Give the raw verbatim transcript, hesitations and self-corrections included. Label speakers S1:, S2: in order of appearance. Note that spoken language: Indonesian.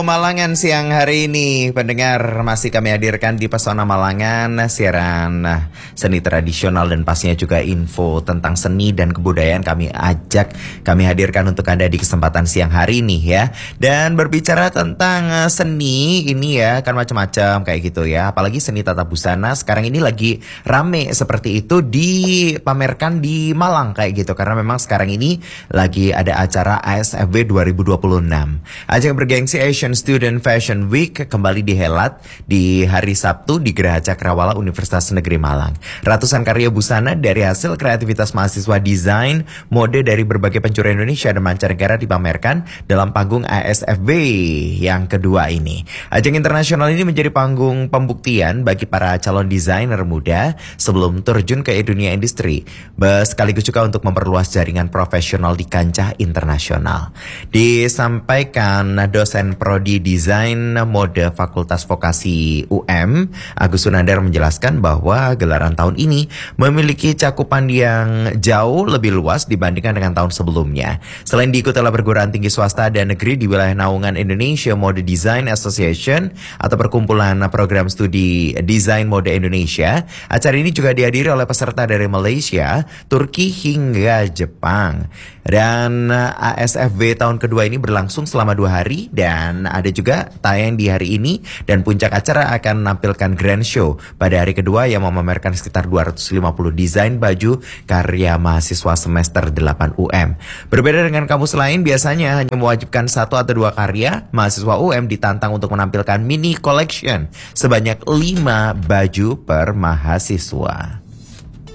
S1: Malangan siang hari ini, pendengar, masih kami hadirkan di Pesona Malangan, siaran seni tradisional dan pastinya juga info tentang seni dan kebudayaan kami ajak, kami hadirkan untuk Anda di kesempatan siang hari ini ya. Dan berbicara tentang seni ini ya, kan macam-macam kayak gitu ya. Apalagi seni tata busana sekarang ini lagi rame seperti itu dipamerkan di Malang kayak gitu. Karena memang sekarang ini lagi ada acara A S F B dua ribu dua puluh enam. Ajang bergengsi Asian Student Fashion Week kembali dihelat di hari Sabtu di Geraha Cakrawala Universitas Negeri Malang. Ratusan karya busana dari hasil kreativitas mahasiswa desain mode dari berbagai penjuru Indonesia dan mancanegara dipamerkan dalam panggung A S F B yang kedua ini. Ajang internasional ini menjadi panggung pembuktian bagi para calon desainer muda sebelum terjun ke dunia industri, sekaligus juga untuk memperluas jaringan profesional di kancah internasional. Disampaikan dosen Prodi Desain Mode Fakultas Vokasi U M, Agus Sunandar menjelaskan bahwa gelaran tahun ini memiliki cakupan yang jauh lebih luas dibandingkan dengan tahun sebelumnya. Selain diikuti oleh perguruan tinggi swasta dan negeri di wilayah naungan Indonesia Mode Design Association atau perkumpulan program studi desain mode Indonesia, acara ini juga dihadiri oleh peserta dari Malaysia, Turki hingga Jepang. Dan A S F B tahun kedua ini berlangsung selama dua hari dan ada juga tayang di hari ini, dan puncak acara akan menampilkan grand show pada hari kedua yang memamerkan sekitar dua ratus lima puluh desain baju karya mahasiswa semester delapan U M. Berbeda dengan kampus lain, biasanya hanya mewajibkan satu atau dua karya, mahasiswa U M ditantang untuk menampilkan mini collection sebanyak lima baju per mahasiswa.